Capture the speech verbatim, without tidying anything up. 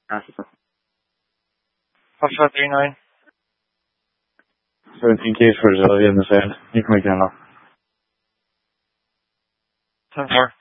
Astra. Five five three nine. seventeen K for the in the side. You can make that now. Ten four.